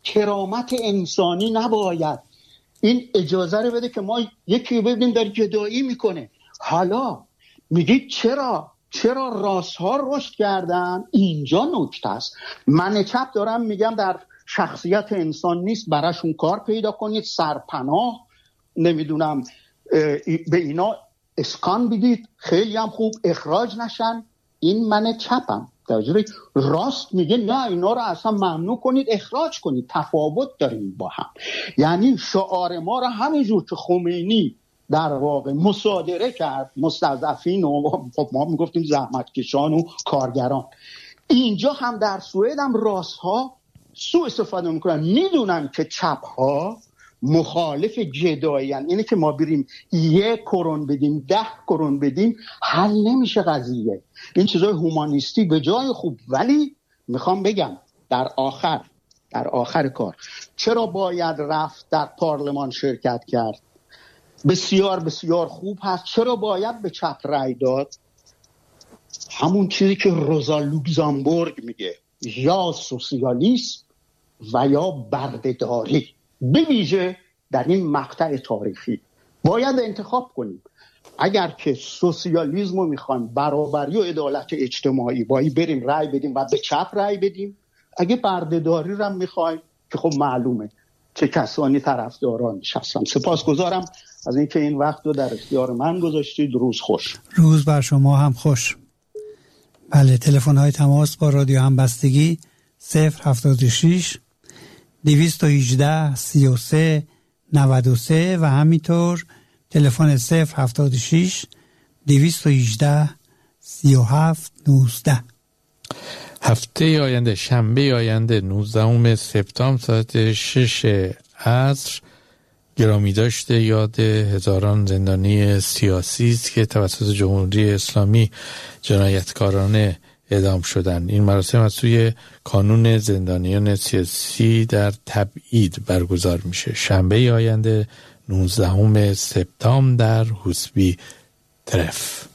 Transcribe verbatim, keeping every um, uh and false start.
کرامت انسانی نباید این اجازه رو بده که ما یکی ببینیم در گدایی میکنه. حالا میگید چرا چرا راست ها رشد کردن؟ اینجا نکته است. من چپ دارم میگم در شخصیت انسان نیست، براشون کار پیدا کنید، سرپناه نمیدونم به اینا اسکان بدید، خیلی هم خوب اخراج نشن. این من چپم. در جوری راست میگه نه اینا رو اصلا ممنوع کنید، اخراج کنید، تفاوت داریم با هم. یعنی شعار ما رو همینجور که خمینی در واقع مصادره کرد، مستضعفین و ما میگفتیم زحمتکشان و کارگران، اینجا هم در سوئد هم راست ها سوء استفاده میکنن. میدونن که چپ ها مخالف جدایی هستند. اینه که ما بریم یک کرون بدیم، ده کرون بدیم، حل نمیشه قضیه. این چیزای هومانیستی به جای خوب، ولی میخوام بگم در آخر در آخر کار چرا باید رفت در پارلمان شرکت کرد؟ بسیار بسیار خوب هست. چرا باید به چپ رای داد؟ همون چیزی که روزا لوکزامبورگ میگه، یا سوسیالیسم و یا بردهداری. به ویژه در این مقطع تاریخی باید انتخاب کنیم. اگر که سوسیالیسم رو میخوایم، برابری و عدالت اجتماعی، باید بریم رای بدیم و به چپ رای بدیم. اگه بردهداری رو هم میخوایم که خب معلومه چه کسانی طرفدارانش هستن. سپاسگزارم از اینکه این وقت رو در اختیار من گذاشتید. روز خوش. روز بر شما هم خوش. بله، تلفن های تماس با رادیو همبستگی صفر هفتاد و شش دویست و هجده سی و سه نود و سه و همینطور تلفن صفر هفتاد و شش دویست و هجده سی و هفت نوزده. هفته آینده، شنبه آینده نوزدهم سپتامبر ساعت شش عصر گرامی داشته یاد هزاران زندانی سیاسی است که توسط جمهوری اسلامی جنایتکارانه اعدام شدند. این مراسم از سوی کانون زندانیان سیاسی در تبعید برگزار میشه. شنبه آینده نوزدهم سپتامبر در حسبی ترف.